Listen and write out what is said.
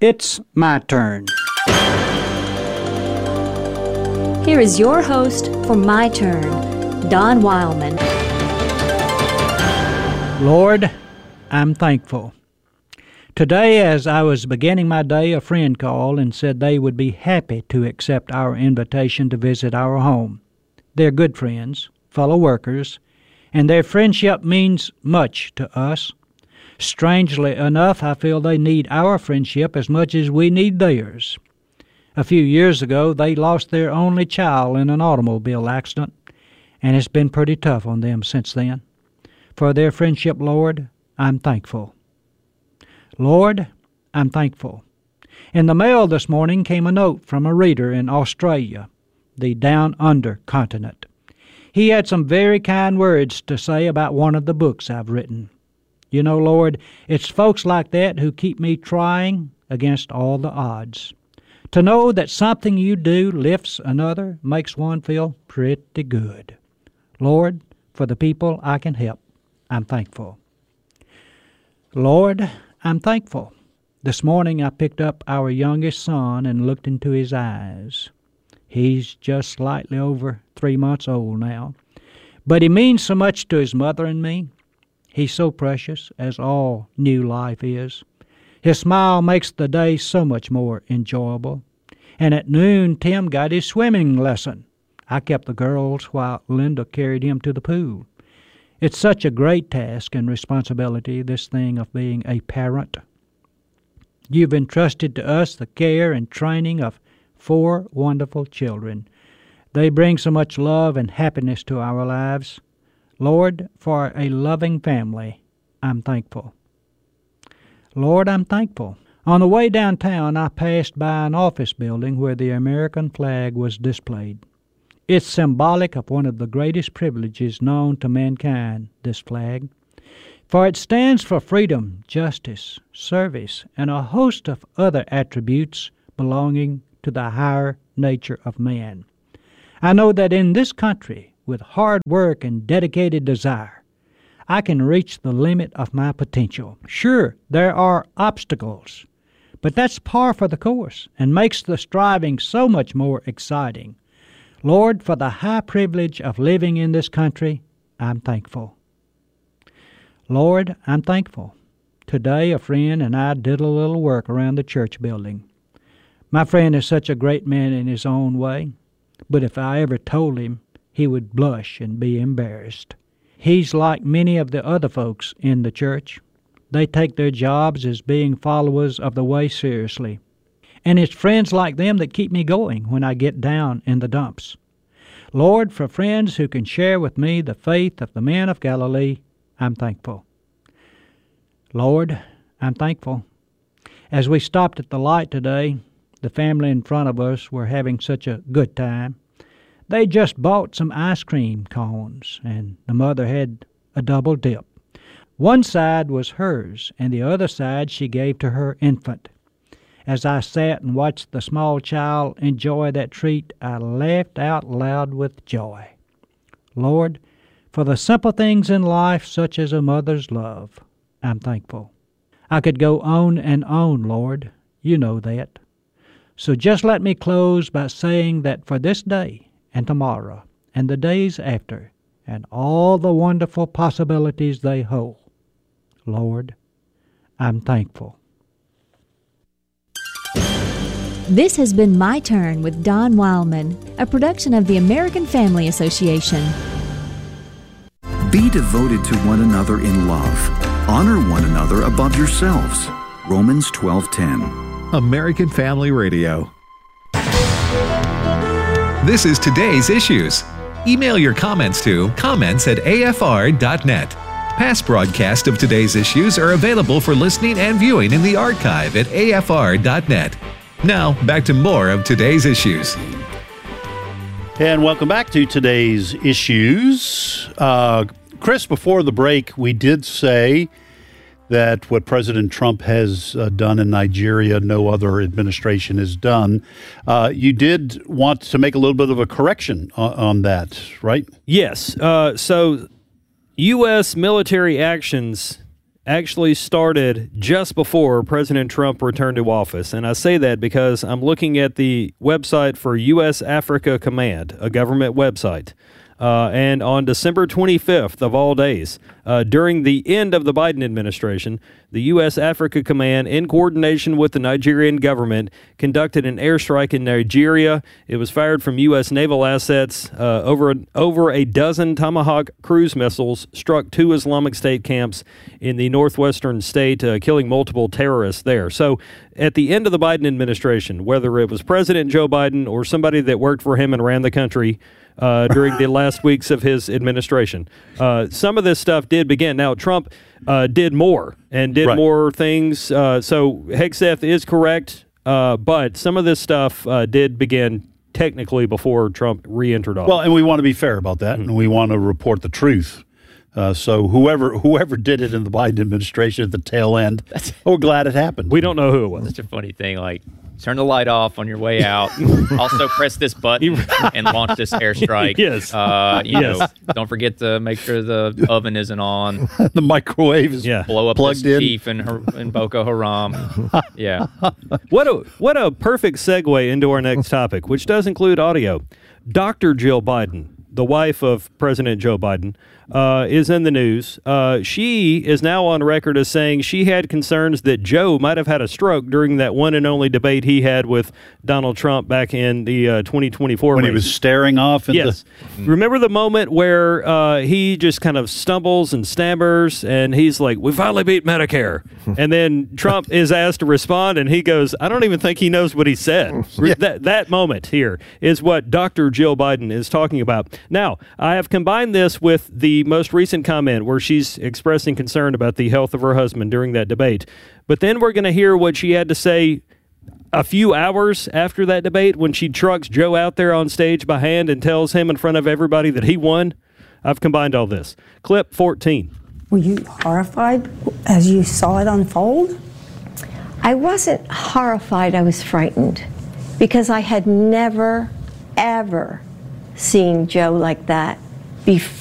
It's my turn. Here is your host for My Turn, Don Wildman. Lord, I'm thankful. Today, as I was beginning my day, a friend called and said they would be happy to accept our invitation to visit our home. They're good friends, fellow workers, and their friendship means much to us. Strangely enough, I feel they need our friendship as much as we need theirs. A few years ago, they lost their only child in an automobile accident, and it's been pretty tough on them since then. For their friendship, Lord, I'm thankful. Lord, I'm thankful. In the mail this morning came a note from a reader in Australia, the Down Under continent. He had some very kind words to say about one of the books I've written. You know, Lord, it's folks like that who keep me trying against all the odds. To know that something you do lifts another makes one feel pretty good. Lord, for the people I can help, I'm thankful. Lord, I'm thankful. This morning I picked up our youngest son and looked into his eyes. He's just slightly over 3 months old now, but he means so much to his mother and me. He's so precious, as all new life is. His smile makes the day so much more enjoyable. And at noon, Tim got his swimming lesson. I kept the girls while Linda carried him to the pool. It's such a great task and responsibility, this thing of being a parent. You've entrusted to us the care and training of 4 wonderful children. They bring so much love and happiness to our lives. Lord, for a loving family, I'm thankful. Lord, I'm thankful. On the way downtown, I passed by an office building where the American flag was displayed. It's symbolic of one of the greatest privileges known to mankind, this flag, for it stands for freedom, justice, service, and a host of other attributes belonging to the higher nature of man. I know that in this country, with hard work and dedicated desire, I can reach the limit of my potential. Sure, there are obstacles, but that's par for the course and makes the striving so much more exciting. Lord, for the high privilege of living in this country, I'm thankful. Lord, I'm thankful. Today, a friend and I did a little work around the church building. My friend is such a great man in his own way, but if I ever told him, he would blush and be embarrassed. He's like many of the other folks in the church. They take their jobs as being followers of the way seriously. And it's friends like them that keep me going when I get down in the dumps. Lord, for friends who can share with me the faith of the men of Galilee, I'm thankful. Lord, I'm thankful. As we stopped at the light today, the family in front of us were having such a good time. They just bought some ice cream cones, and the mother had a double dip. One side was hers, and the other side she gave to her infant. As I sat and watched the small child enjoy that treat, I laughed out loud with joy. Lord, for the simple things in life, such as a mother's love, I'm thankful. I could go on and on, Lord. You know that. So just let me close by saying that for this day and tomorrow and the days after and all the wonderful possibilities they hold, Lord, I'm thankful. This has been My Turn with Don Wildman, a production of the American Family Association. Be devoted to one another in love. Honor one another above yourselves. Romans 12:10. American Family Radio. This is today's issues. Email your comments to comments@afr.net. Past broadcasts of today's issues are available for listening and viewing in the archive at afr.net. Now, back to more of today's issues. And welcome back to today's issues. Chris, before the break, we did say that what President Trump has done in Nigeria, no other administration has done. You did want to make a little bit of a correction on that, right? Yes. So U.S. military actions actually started just before President Trump returned to office. And I say that because I'm looking at the website for U.S. Africa Command, a government website. And on December 25th of all days, during the end of the Biden administration, the U.S. Africa Command, in coordination with the Nigerian government, conducted an airstrike in Nigeria. It was fired from U.S. naval assets. Over a dozen Tomahawk cruise missiles struck 2 Islamic State camps in the northwestern state, killing multiple terrorists there. So at the end of the Biden administration, whether it was President Joe Biden or somebody that worked for him and ran the country, during the last weeks of his administration, some of this stuff did begin. Now, Trump did more and did more things. So Hegseth is correct, but some of this stuff did begin technically before Trump re-entered office. Well, and we want to be fair about that, and we want to report the truth. So whoever did it in the Biden administration at the tail end, we're glad it happened. We don't know who it was. Such a funny thing, like turn the light off on your way out. Also press this button and launch this airstrike. Yes. You know, don't forget to make sure the oven isn't on. The microwave is blow up plugged this in. chief in Boko Haram. Yeah. What a perfect segue into our next topic, which does include audio. Dr. Jill Biden, the wife of President Joe Biden, is in the news. She is now on record as saying she had concerns that Joe might have had a stroke during that one and only debate he had with Donald Trump back in the 2024 when race. he was staring off. Yes. Remember the moment where he just kind of stumbles and stammers, and he's like, "We finally beat Medicare," and then Trump is asked to respond, and he goes, "I don't even think he knows what he said." That moment here is what Dr. Jill Biden is talking about. Now, I have combined this with the most recent comment where she's expressing concern about the health of her husband during that debate. But then we're going to hear what she had to say a few hours after that debate when she trucks Joe out there on stage by hand and tells him in front of everybody that he won. I've combined all this. Clip 14. Were you horrified as you saw it unfold? I wasn't horrified, I was frightened because I had never, ever seen Joe like that before.